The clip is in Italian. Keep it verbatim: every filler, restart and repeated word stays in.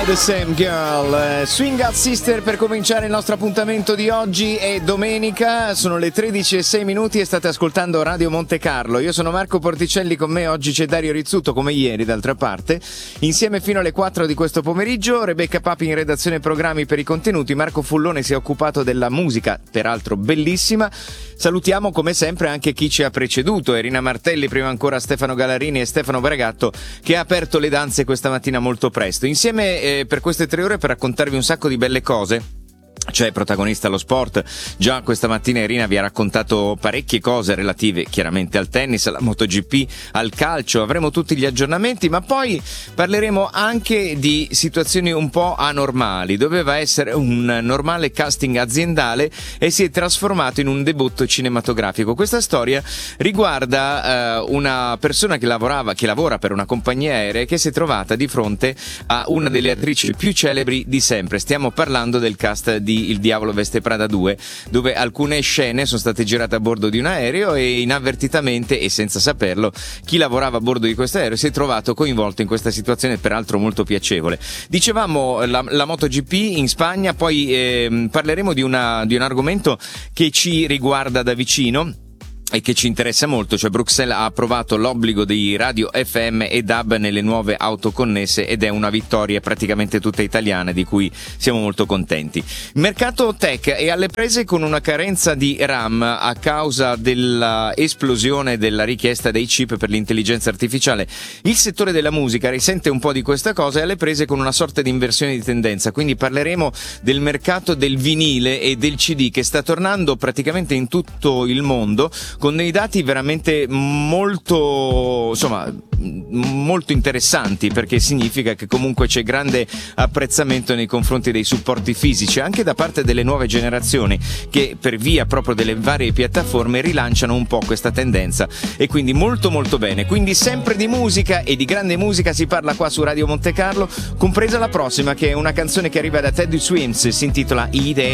The Same Girl, Swing Out Sister, per cominciare il nostro appuntamento di oggi. È domenica, sono le tredici e sei minuti e state ascoltando Radio Monte Carlo. Io sono Marco Porticelli, con me oggi c'è Dario Rizzuto, come ieri d'altra parte, insieme fino alle quattro di questo pomeriggio. Rebecca Papi in redazione programmi per i contenuti, Marco Fullone si è occupato della musica, peraltro bellissima. Salutiamo come sempre anche chi ci ha preceduto, Erina Martelli, prima ancora Stefano Galarini e Stefano Bragato, che ha aperto le danze questa mattina molto presto. Insieme eh, per queste tre ore per raccontarvi un sacco di belle cose. C'è protagonista lo sport, già questa mattina Irina vi ha raccontato parecchie cose relative chiaramente al tennis, alla MotoGP, al calcio, avremo tutti gli aggiornamenti, ma poi parleremo anche di situazioni un po' anormali. Doveva essere un normale casting aziendale e si è trasformato in un debutto cinematografico. Questa storia riguarda uh, una persona che lavorava, che lavora per una compagnia aerea e che si è trovata di fronte a una delle attrici più celebri di sempre. Stiamo parlando del cast di Il Diavolo Veste Prada due, dove alcune scene sono state girate a bordo di un aereo e inavvertitamente e senza saperlo chi lavorava a bordo di questo aereo si è trovato coinvolto in questa situazione peraltro molto piacevole. Dicevamo la, la MotoGP in Spagna, poi eh, parleremo di, una, di un argomento che ci riguarda da vicino e che ci interessa molto, cioè Bruxelles ha approvato l'obbligo di radio F M e D A B nelle nuove auto connesse ed è una vittoria praticamente tutta italiana di cui siamo molto contenti. Il mercato tech è alle prese con una carenza di RAM a causa dell'esplosione della richiesta dei chip per l'intelligenza artificiale. Il settore della musica risente un po' di questa cosa e è alle prese con una sorta di inversione di tendenza, quindi parleremo del mercato del vinile e del C D che sta tornando praticamente in tutto il mondo, con dei dati veramente molto, insomma, molto interessanti, perché significa che comunque c'è grande apprezzamento nei confronti dei supporti fisici anche da parte delle nuove generazioni che per via proprio delle varie piattaforme rilanciano un po' questa tendenza, e quindi molto molto bene. Quindi sempre di musica e di grande musica si parla qua su Radio Monte Carlo, compresa la prossima che è una canzone che arriva da Teddy Swims, si intitola Idee.